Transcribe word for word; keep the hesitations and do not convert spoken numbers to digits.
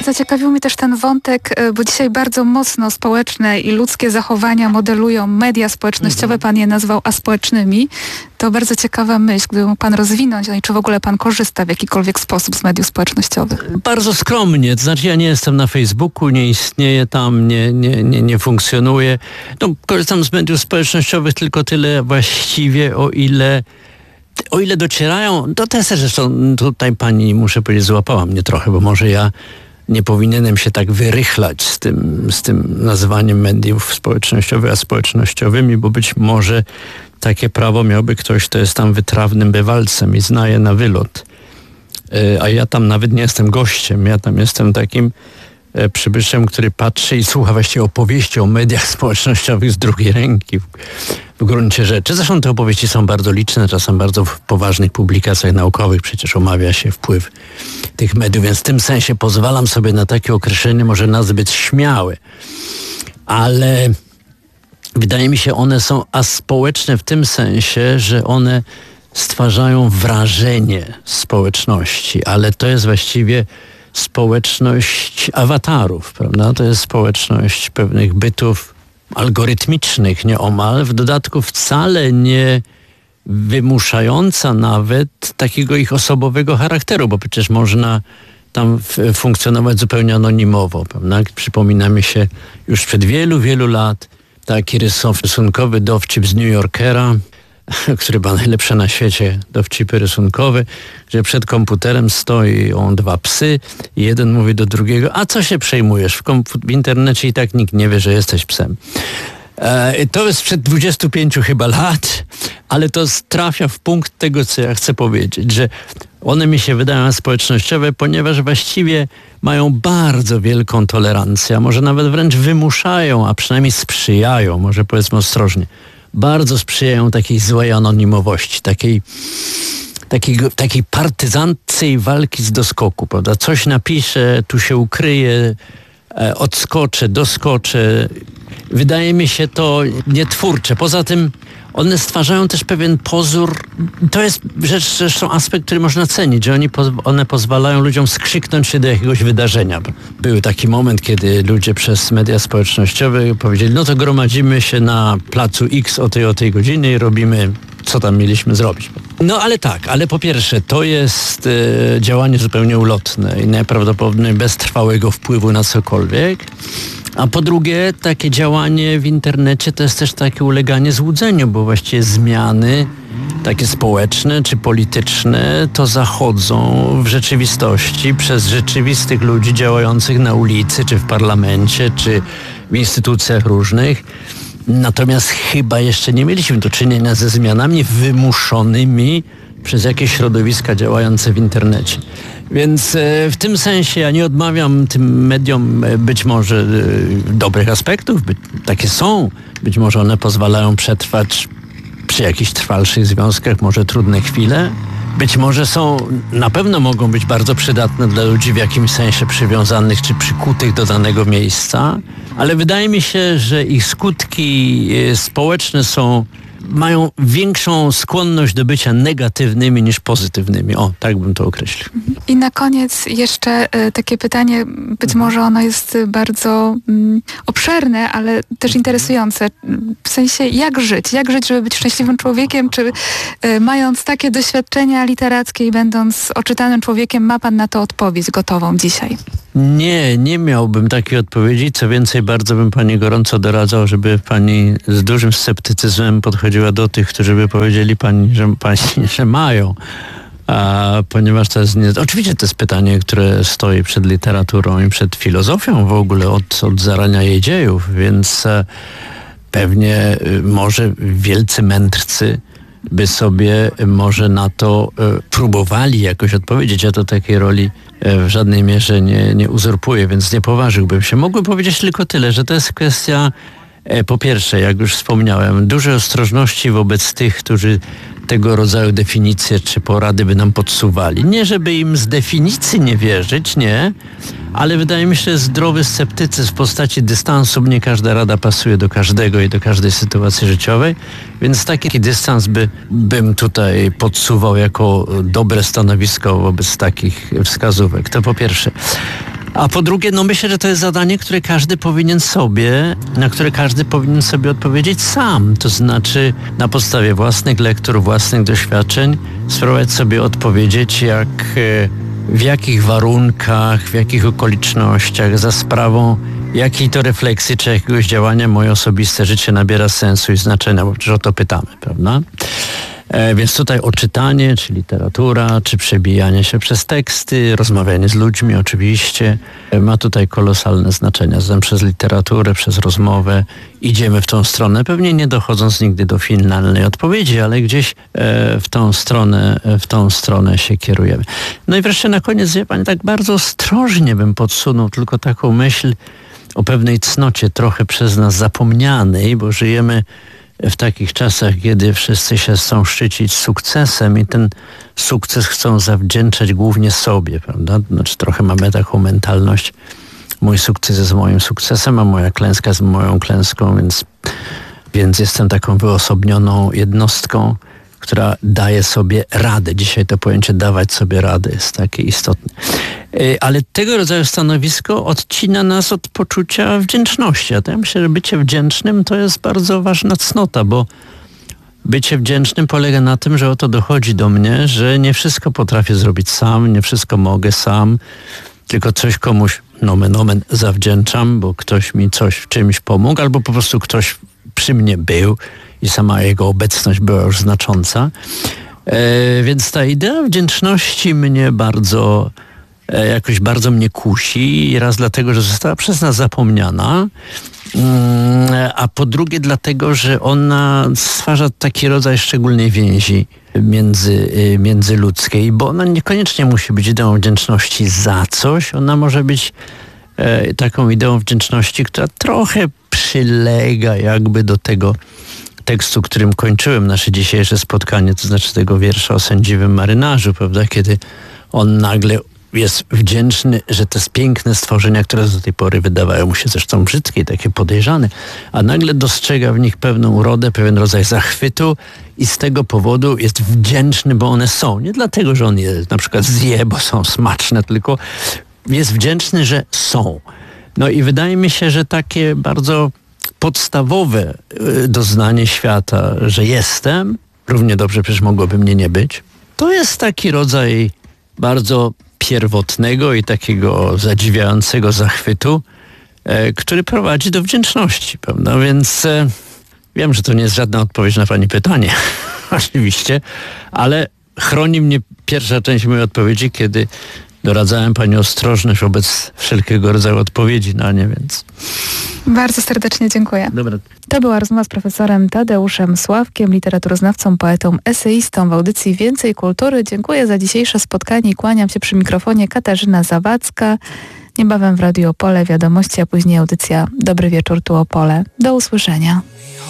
zaciekawił mnie też ten wątek, bo dzisiaj bardzo mocno społeczne i ludzkie zachowania modelują media społecznościowe. Pan je nazwał aspołecznymi. To bardzo ciekawa myśl, gdyby mógł pan rozwinąć, no i czy w ogóle pan korzysta w jakikolwiek sposób z mediów społecznościowych? Bardzo skromnie, to znaczy ja nie jestem na Facebooku, nie istnieję tam, nie, nie, nie, nie funkcjonuję. No, korzystam z mediów społecznościowych tylko tyle właściwie, o ile o ile docierają, to też zresztą tutaj pani, muszę powiedzieć, złapała mnie trochę, bo może ja nie powinienem się tak wyrychlać z tym, z tym nazywaniem mediów społecznościowych, a społecznościowymi, bo być może takie prawo miałby ktoś, kto jest tam wytrawnym bywalcem i zna je na wylot. A ja tam nawet nie jestem gościem, ja tam jestem takim przybyszem, który patrzy i słucha właściwie opowieści o mediach społecznościowych z drugiej ręki w, w gruncie rzeczy. Zresztą te opowieści są bardzo liczne, czasem bardzo w poważnych publikacjach naukowych przecież omawia się wpływ tych mediów, więc w tym sensie pozwalam sobie na takie określenie, może nazbyt śmiałe, ale wydaje mi się, one są aspołeczne w tym sensie, że one stwarzają wrażenie społeczności, ale to jest właściwie społeczność awatarów, prawda? To jest społeczność pewnych bytów algorytmicznych nieomal, w dodatku wcale nie wymuszająca nawet takiego ich osobowego charakteru, bo przecież można tam f- funkcjonować zupełnie anonimowo, prawda? Przypomina mi się już przed wielu, wielu lat taki rysow- rysunkowy dowcip z New Yorkera, który ma najlepsze na świecie dowcipy rysunkowe, gdzie przed komputerem stoją dwa psy i jeden mówi do drugiego, a co się przejmujesz? W, kompu- w internecie i tak nikt nie wie, że jesteś psem. E, to jest sprzed dwudziestu pięciu chyba lat, ale to trafia w punkt tego, co ja chcę powiedzieć, że one mi się wydają społecznościowe, ponieważ właściwie mają bardzo wielką tolerancję, a może nawet wręcz wymuszają, a przynajmniej sprzyjają, może powiedzmy ostrożnie, bardzo sprzyjają takiej złej anonimowości, takiej, takiej, takiej partyzantcej walki z doskoku, prawda? Coś napiszę, tu się ukryję, e, odskoczę, doskoczę. Wydaje mi się to nietwórcze. Poza tym one stwarzają też pewien pozór, to jest rzecz, zresztą aspekt, który można cenić, że oni, one pozwalają ludziom skrzyknąć się do jakiegoś wydarzenia. Był taki moment, kiedy ludzie przez media społecznościowe powiedzieli, no to gromadzimy się na placu X o tej, o tej godzinie i robimy, co tam mieliśmy zrobić. No ale tak, ale po pierwsze, to jest e, działanie zupełnie ulotne i najprawdopodobniej bez trwałego wpływu na cokolwiek. A po drugie, takie działanie w internecie to jest też takie uleganie złudzeniu, bo właściwie zmiany takie społeczne czy polityczne to zachodzą w rzeczywistości przez rzeczywistych ludzi działających na ulicy, czy w parlamencie, czy w instytucjach różnych. Natomiast chyba jeszcze nie mieliśmy do czynienia ze zmianami wymuszonymi przez jakieś środowiska działające w internecie. Więc w tym sensie ja nie odmawiam tym mediom być może dobrych aspektów, by, takie są. Być może one pozwalają przetrwać przy jakichś trwalszych związkach, może trudne chwile. Być może są, na pewno mogą być bardzo przydatne dla ludzi w jakimś sensie przywiązanych czy przykutych do danego miejsca, ale wydaje mi się, że ich skutki społeczne są mają większą skłonność do bycia negatywnymi niż pozytywnymi. O, tak bym to określił. I na koniec jeszcze y, takie pytanie, być może ono jest bardzo mm, obszerne, ale też interesujące. W sensie, jak żyć? Jak żyć, żeby być szczęśliwym człowiekiem? Czy y, mając takie doświadczenia literackie i będąc oczytanym człowiekiem, ma pan na to odpowiedź gotową dzisiaj? Nie, nie miałbym takiej odpowiedzi. Co więcej, bardzo bym pani gorąco doradzał, żeby pani z dużym sceptycyzmem podchodziła do tych, którzy by powiedzieli pani, że, pani, że mają. A, ponieważ to jest nie... Oczywiście to jest pytanie, które stoi przed literaturą i przed filozofią w ogóle od, od zarania jej dziejów, więc e, pewnie e, może wielcy mędrcy by sobie może na to e, próbowali jakoś odpowiedzieć. Ja to takiej roli e, w żadnej mierze nie, nie uzurpuję, więc nie poważyłbym się. Mógłbym powiedzieć tylko tyle, że to jest kwestia e, po pierwsze, jak już wspomniałem, dużej ostrożności wobec tych, którzy tego rodzaju definicje czy porady by nam podsuwali. Nie, żeby im z definicji nie wierzyć, nie, ale wydaje mi się, że zdrowy sceptycyzm w postaci dystansu, nie każda rada pasuje do każdego i do każdej sytuacji życiowej, więc taki dystans by, bym tutaj podsuwał jako dobre stanowisko wobec takich wskazówek. To po pierwsze. A po drugie, no myślę, że to jest zadanie, które każdy powinien sobie, na które każdy powinien sobie odpowiedzieć sam. To znaczy na podstawie własnych lektur, własnych doświadczeń spróbować sobie odpowiedzieć, jak, w jakich warunkach, w jakich okolicznościach, za sprawą jakiej to refleksji czy jakiegoś działania moje osobiste życie nabiera sensu i znaczenia, bo przecież o to pytamy, prawda? E, więc tutaj odczytanie, czy literatura, czy przebijanie się przez teksty, rozmawianie z ludźmi oczywiście e, ma tutaj kolosalne znaczenie. Zatem przez literaturę, przez rozmowę idziemy w tą stronę, pewnie nie dochodząc nigdy do finalnej odpowiedzi, ale gdzieś e, w tą stronę, w tą stronę się kierujemy. No i wreszcie na koniec, wie pani, tak bardzo ostrożnie bym podsunął tylko taką myśl o pewnej cnocie trochę przez nas zapomnianej, bo żyjemy w takich czasach, kiedy wszyscy się chcą szczycić sukcesem i ten sukces chcą zawdzięczać głównie sobie, prawda? Znaczy trochę mamy taką mentalność, mój sukces jest moim sukcesem, a moja klęska jest moją klęską, więc, więc jestem taką wyosobnioną jednostką, która daje sobie radę. Dzisiaj to pojęcie dawać sobie radę jest takie istotne. Ale tego rodzaju stanowisko odcina nas od poczucia wdzięczności. A to ja myślę, że bycie wdzięcznym to jest bardzo ważna cnota, bo bycie wdzięcznym polega na tym, że oto dochodzi do mnie, że nie wszystko potrafię zrobić sam, nie wszystko mogę sam, tylko coś komuś nomen omen zawdzięczam, bo ktoś mi coś w czymś pomógł, albo po prostu ktoś przy mnie był i sama jego obecność była już znacząca. E, więc ta idea wdzięczności mnie bardzo, e, jakoś bardzo mnie kusi. Raz dlatego, że została przez nas zapomniana, mm, a po drugie dlatego, że ona stwarza taki rodzaj szczególnej więzi między, międzyludzkiej, bo ona niekoniecznie musi być ideą wdzięczności za coś. Ona może być e, taką ideą wdzięczności, która trochę przylega jakby do tego tekstu, którym kończyłem nasze dzisiejsze spotkanie, to znaczy tego wiersza o sędziwym marynarzu, prawda, kiedy on nagle jest wdzięczny, że te piękne stworzenia, które do tej pory wydawały mu się zresztą brzydkie i takie podejrzane, a nagle dostrzega w nich pewną urodę, pewien rodzaj zachwytu i z tego powodu jest wdzięczny, bo one są. Nie dlatego, że on je na przykład zje, bo są smaczne, tylko jest wdzięczny, że są. No i wydaje mi się, że takie bardzo podstawowe doznanie świata, że jestem, równie dobrze przecież mogłoby mnie nie być, to jest taki rodzaj bardzo pierwotnego i takiego zadziwiającego zachwytu, e, który prowadzi do wdzięczności, prawda? Więc e, wiem, że to nie jest żadna odpowiedź na pani pytanie, oczywiście, ale chroni mnie pierwsza część mojej odpowiedzi, kiedy doradzałem pani ostrożność wobec wszelkiego rodzaju odpowiedzi na nie, więc... Bardzo serdecznie dziękuję. Dobra. To była rozmowa z profesorem Tadeuszem Sławkiem, literaturoznawcą, poetą, eseistą w audycji Więcej Kultury. Dziękuję za dzisiejsze spotkanie i kłaniam się przy mikrofonie. Katarzyna Zawadzka. Niebawem w Radiu Opole wiadomości, a później audycja Dobry Wieczór tu Opole. Do usłyszenia.